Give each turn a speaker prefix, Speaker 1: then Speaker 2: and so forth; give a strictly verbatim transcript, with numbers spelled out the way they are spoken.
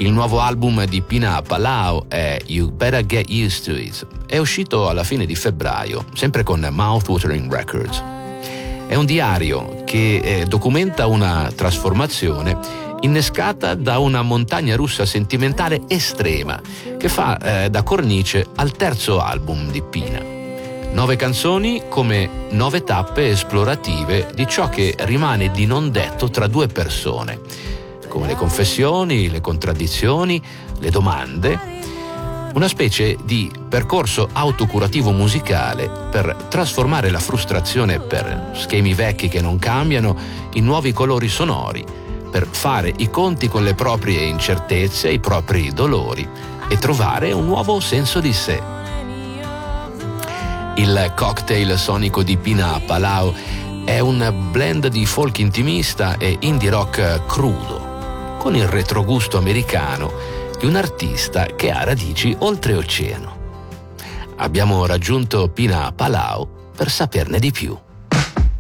Speaker 1: Il nuovo album di Pina Palau è You Better Get Used to It. È uscito alla fine di febbraio, sempre con Mouthwatering Records. È un diario che eh, documenta una trasformazione innescata da una montagna russa sentimentale estrema che fa eh, da cornice al terzo album di Pina. Nove canzoni come nove tappe esplorative di ciò che rimane di non detto tra due persone, come le confessioni, le contraddizioni, le domande, una specie di percorso autocurativo musicale per trasformare la frustrazione per schemi vecchi che non cambiano in nuovi colori sonori, per fare i conti con le proprie incertezze, i propri dolori e trovare un nuovo senso di sé. Il cocktail sonico di Pina Palau è un blend di folk intimista e indie rock crudo, con il retrogusto americano di un artista che ha radici oltreoceano. Abbiamo raggiunto Pina Palau per saperne di più.